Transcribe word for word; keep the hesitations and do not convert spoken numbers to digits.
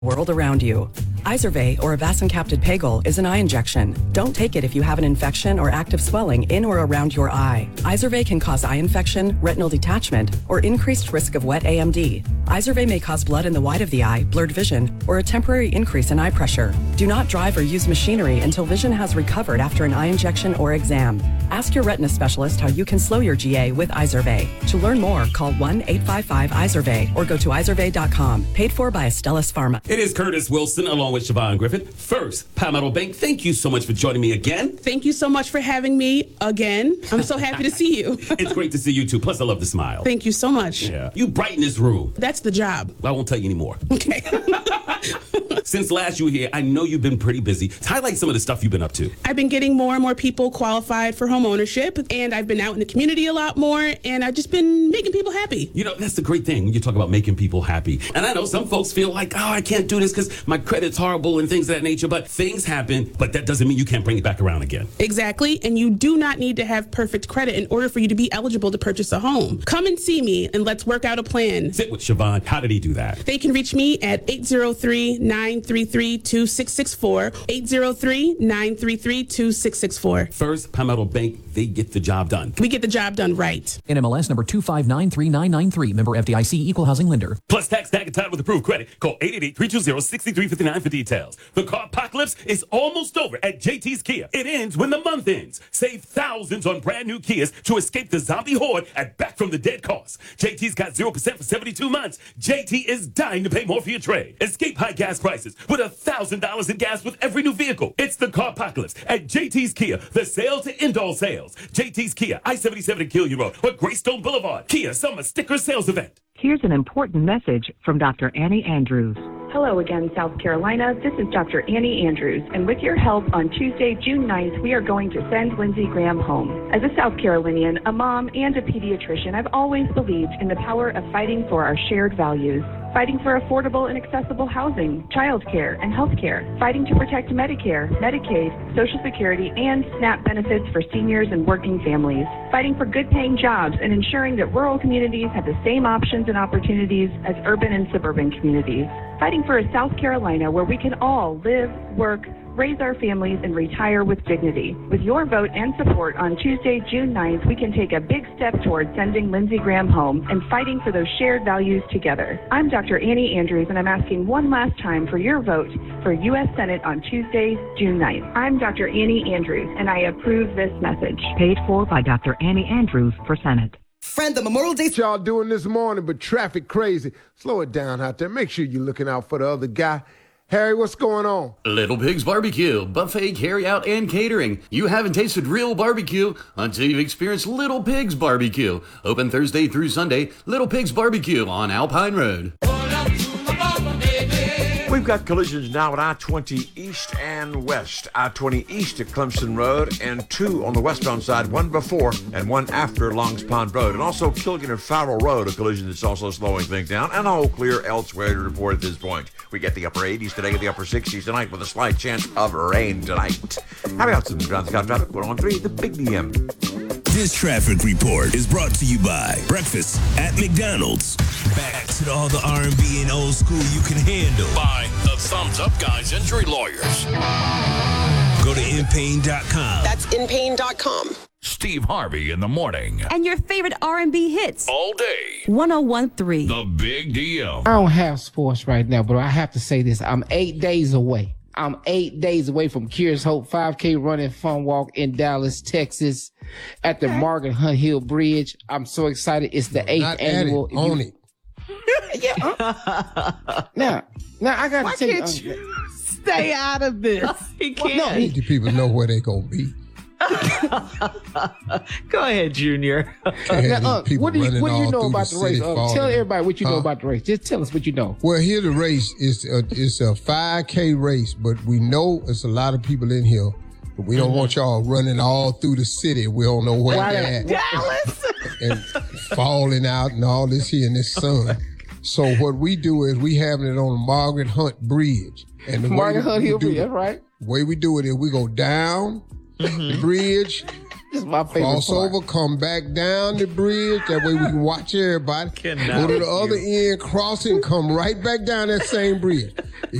World around you. Izervay or avacincaptad pegol is an eye injection. Don't take it if you have an infection or active swelling in or around your eye. Izervay can cause eye infection, retinal detachment, or increased risk of wet A M D. Izervay may cause blood in the white of the eye, blurred vision, or a temporary increase in eye pressure. Do not drive or use machinery until vision has recovered after an eye injection or exam. Ask your retina specialist how you can slow your G A with Izervay. To learn more, call one eight five five Izervay or go to izervay dot com. Paid for by Astellas Pharma. It is Curtis Wilson along with Siobhan Griffin. First, Palmetto Bank, thank you so much for joining me again. Thank you so much for having me again. I'm so happy to see you. It's great to see you too. Plus, I love the smile. Thank you so much. Yeah. You brighten this room. That's the job. I won't tell you anymore. Okay. Since last you were here, I know you've been pretty busy. Highlight some of the stuff you've been up to. I've been getting more and more people qualified for home ownership, and I've been out in the community a lot more, and I've just been making people happy. You know, that's the great thing when you talk about making people happy. And I know some folks feel like, oh, I can't do this because my credit's horrible and things of that nature, but things happen, but that doesn't mean you can't bring it back around again. Exactly, and you do not need to have perfect credit in order for you to be eligible to purchase a home. Come and see me, and let's work out a plan. Sit with Siobhan. How did he do that? They can reach me at eight zero three, nine three three, two six six four, eight zero three, nine three three, two six six four. First, Palmetto Bank, they get the job done. We get the job done right. N M L S number two five nine three nine nine three. Member F D I C, Equal Housing Lender. Plus tax, tag, and title with approved credit. Call eight eight eight, three two zero, six three five nine for details. The car apocalypse is almost over at J T's Kia. It ends when the month ends. Save thousands on brand new Kias to escape the zombie horde at back from the dead cost. J T's got zero percent for seventy-two months. J T is dying to pay more for your trade. Escape high gas prices with one thousand dollars in gas with every new vehicle. It's the car apocalypse at J T's Kia. The sale to end all sales. J T's Kia, I seventy-seven and Killian Road, or Greystone Boulevard. Kia Summer Sticker Sales Event. Here's an important message from Doctor Annie Andrews. Hello again, South Carolina. This is Doctor Annie Andrews, and with your help, on Tuesday, June ninth, we are going to send Lindsey Graham home. As a South Carolinian, a mom, and a pediatrician, I've always believed in the power of fighting for our shared values. Fighting for affordable and accessible housing, child care, and health care. Fighting to protect Medicare, Medicaid, Social Security, and SNAP benefits for seniors and working families. Fighting for good-paying jobs and ensuring that rural communities have the same options and opportunities as urban and suburban communities. Fighting for a South Carolina where we can all live, work, raise our families, and retire with dignity. With your vote and support on Tuesday, June ninth, we can take a big step towards sending Lindsey Graham home and fighting for those shared values together. I'm Doctor Annie Andrews, and I'm asking one last time for your vote for U S Senate on Tuesday, June ninth. I'm Doctor Annie Andrews, and I approve this message. Paid for by Doctor Annie Andrews for Senate. Friend, the Memorial Day... Y'all doing this morning, but traffic crazy. Slow it down out there. Make sure you're looking out for the other guy. Harry, what's going on? Little Pig's Barbecue, buffet, carry-out, and catering. You haven't tasted real barbecue until you've experienced Little Pig's Barbecue. Open Thursday through Sunday, Little Pig's Barbecue on Alpine Road. We've got collisions now at I twenty East and West. I twenty East at Clemson Road, and two on the westbound side, one before and one after Longs Pond Road. And also Killian and Farrell Road, a collision that's also slowing things down, and all clear elsewhere to report at this point. We get the upper eighties today and the upper sixties tonight with a slight chance of rain tonight. How about some ground Scott traffic? one oh three, the Big D M. This traffic report is brought to you by Breakfast at McDonald's. Back to all the R and B and old school you can handle. By the Thumbs Up Guys Injury Lawyers. Go to in pain dot com. That's in pain dot com. Steve Harvey in the morning. And your favorite R and B hits. All day. one oh one point three. The Big Deal. I don't have sports right now, but I have to say this. I'm eight days away. I'm eight days away from Curious Hope five K running fun walk in Dallas, Texas at the okay. Margaret Hunt Hill Bridge. I'm so excited. It's the eighth Not annual. It, own it. Yeah. Uh, now, now I got to tell can't you. you uh, stay out of this? He can't. No, need the people know where they going to be. Go ahead, Junior. Now, uh, what do you, what do you know about the, the race? Uh, tell everybody what you know uh, about the race. Just tell us what you know. Well, here the race is a, it's a five K race, but we know it's a lot of people in here. But we don't mm-hmm. want y'all running all through the city. We don't know where Why they're at. Dallas. And falling out and all this here in this sun. So what we do is we having it on the Margaret Hunt Bridge. And the Margaret Hunt Hill Bridge, that's right. The way we do it is we go down mm-hmm. the bridge This is my favorite Cross part. over, come back down the bridge. That way we can watch everybody. Cannot Go to the with other you. end, cross it, and come right back down that same bridge.